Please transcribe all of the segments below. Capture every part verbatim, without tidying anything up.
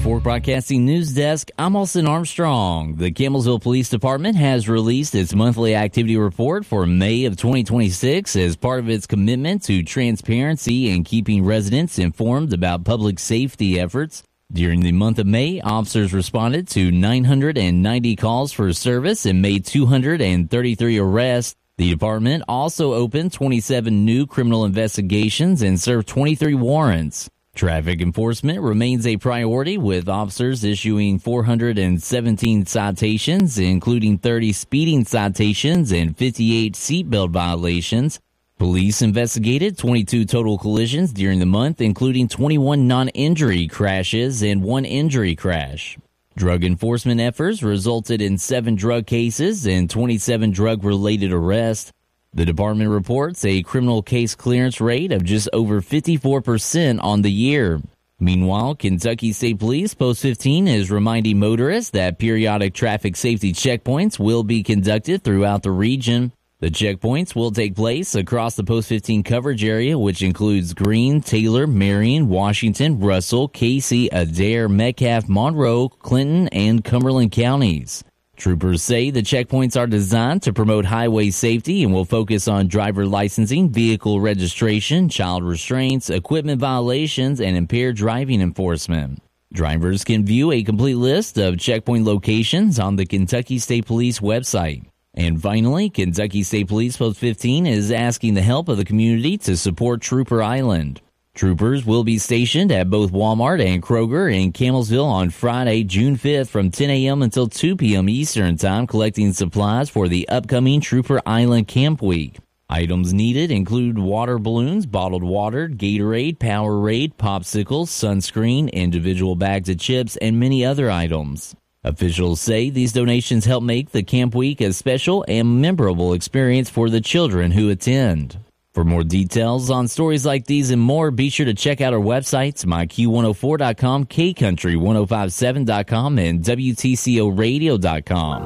Fork Broadcasting News Desk, I'm Austin Armstrong. The Campbellsville Police Department has released its monthly activity report for May of twenty twenty-six as part of its commitment to transparency and keeping residents informed about public safety efforts. During the month of May, officers responded to nine hundred ninety calls for service and made two hundred thirty-three arrests. The department also opened twenty-seven new criminal investigations and served twenty-three warrants. Traffic enforcement remains a priority, with officers issuing four hundred seventeen citations, including thirty speeding citations and fifty-eight seatbelt violations. Police investigated twenty-two total collisions during the month, including twenty-one non-injury crashes and one injury crash. Drug enforcement efforts resulted in seven drug cases and twenty-seven drug-related arrests. The department reports a criminal case clearance rate of just over fifty-four percent on the year. Meanwhile, Kentucky State Police Post fifteen is reminding motorists that periodic traffic safety checkpoints will be conducted throughout the region. The checkpoints will take place across the Post fifteen coverage area, which includes Greene, Taylor, Marion, Washington, Russell, Casey, Adair, Metcalfe, Monroe, Clinton, and Cumberland counties. Troopers say the checkpoints are designed to promote highway safety and will focus on driver licensing, vehicle registration, child restraints, equipment violations, and impaired driving enforcement. Drivers can view a complete list of checkpoint locations on the Kentucky State Police website. And finally, Kentucky State Police Post fifteen is asking the help of the community to support Trooper Island. Troopers will be stationed at both Walmart and Kroger in Campbellsville on Friday, June fifth from ten a.m. until two p.m. Eastern Time, collecting supplies for the upcoming Trooper Island Camp Week. Items needed include water balloons, bottled water, Gatorade, Powerade, popsicles, sunscreen, individual bags of chips, and many other items. Officials say these donations help make the Camp Week a special and memorable experience for the children who attend. For more details on stories like these and more, be sure to check out our websites, my Q one oh four dot com, K Country ten fifty-seven dot com, and W T C O radio dot com.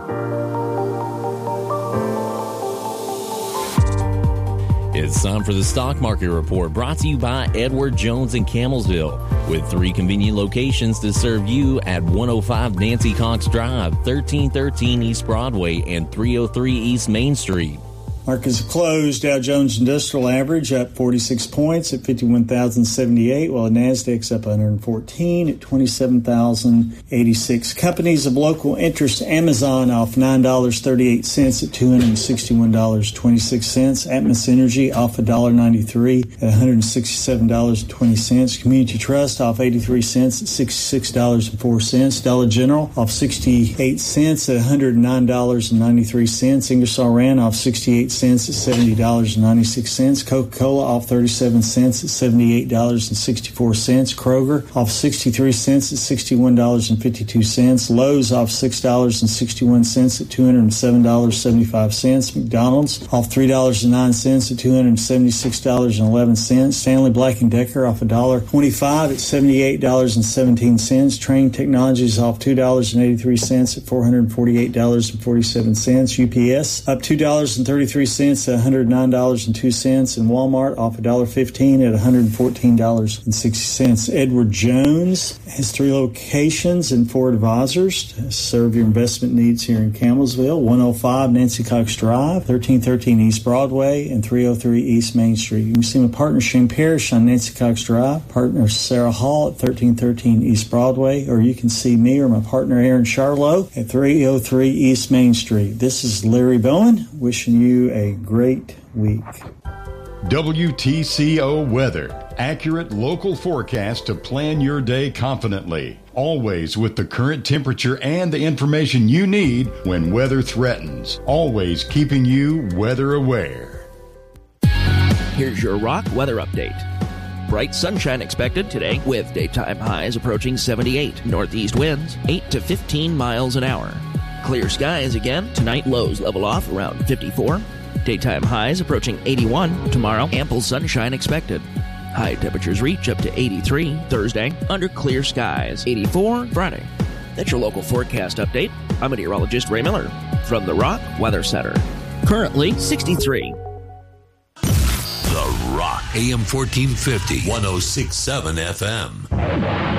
It's time for the Stock Market Report, brought to you by Edward Jones in Campbellsville, with three convenient locations to serve you at one oh five Nancy Cox Drive, thirteen thirteen East Broadway, and three oh three East Main Street. Markets closed. Dow Jones Industrial Average up forty-six points at fifty-one thousand seventy-eight, while Nasdaq's up one hundred fourteen at twenty-seven thousand eighty-six. Companies of local interest: Amazon off nine dollars and thirty-eight cents at two hundred sixty-one dollars and twenty-six cents. Atmos Energy off one dollar and ninety-three cents at one hundred sixty-seven dollars and twenty cents. Community Trust off eighty-three cents at sixty-six dollars and four cents. Dollar General off sixty-eight cents at one hundred nine dollars and ninety-three cents. Ingersoll Rand off sixty-eight cents at seventy dollars and ninety-six cents. Coca-Cola off thirty-seven cents at seventy-eight dollars and sixty-four cents. Kroger off sixty-three cents at sixty-one dollars and fifty-two cents. Lowe's off six dollars and sixty-one cents at two hundred seven dollars and seventy-five cents. McDonald's off three dollars and nine cents at two hundred seventy-six dollars and eleven cents. Stanley Black and Decker off one dollar and twenty-five cents at seventy-eight dollars and seventeen cents. Trane Technologies off two dollars and eighty-three cents at four hundred forty-eight dollars and forty-seven cents. U P S up two dollars and thirty-three cents at one hundred nine dollars and two cents, and Walmart off one dollar and fifteen cents at one hundred fourteen dollars and sixty cents. Edward Jones has three locations and four advisors to serve your investment needs here in Campbellsville: one oh five Nancy Cox Drive, thirteen thirteen East Broadway, and three oh three East Main Street. You can see my partner Shane Parrish on Nancy Cox Drive, partner Sarah Hall at thirteen thirteen East Broadway, or you can see me or my partner Aaron Charlo at three oh three East Main Street. This is Larry Bowen wishing you a great week. W T C O Weather. Accurate local forecast to plan your day confidently. Always with the current temperature and the information you need when weather threatens. Always keeping you weather aware. Here's your Rock weather update. Bright sunshine expected today with daytime highs approaching seventy-eight. Northeast winds eight to fifteen miles an hour. Clear skies again. Tonight lows level off around fifty-four. Daytime highs approaching eighty-one. Tomorrow, ample sunshine expected. High temperatures reach up to eighty-three Thursday under clear skies. eighty-four Friday. That's your local forecast update. I'm meteorologist Ray Miller from the Rock Weather Center. Currently sixty-three. The Rock, A M fourteen fifty, one oh six point seven F M.